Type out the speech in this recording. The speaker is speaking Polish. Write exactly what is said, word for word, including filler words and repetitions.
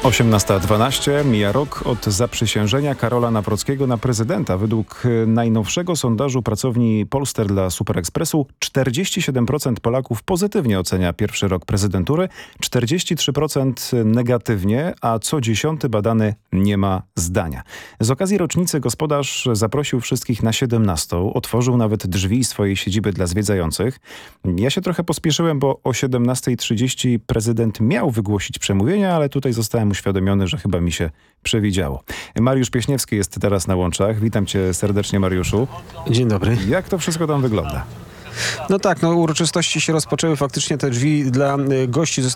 osiemnasta dwanaście mija rok od zaprzysiężenia Karola Nawrockiego na prezydenta. Według najnowszego sondażu pracowni Polster dla Superekspresu czterdzieści siedem procent Polaków pozytywnie ocenia pierwszy rok prezydentury, czterdzieści trzy procent negatywnie, a co dziesiąty badany nie ma zdania. Z okazji rocznicy gospodarz zaprosił wszystkich na siedemnastą. Otworzył nawet drzwi swojej siedziby dla zwiedzających. Ja się trochę pospieszyłem, bo o siedemnasta trzydzieści prezydent miał wygłosić przemówienie, ale tutaj zostałem uświadomiony, że chyba mi się przewidziało. Mariusz Pieśniewski jest teraz na łączach. Witam cię serdecznie, Mariuszu. Dzień dobry. Jak to wszystko tam wygląda? No tak, no uroczystości się rozpoczęły. Faktycznie te drzwi dla gości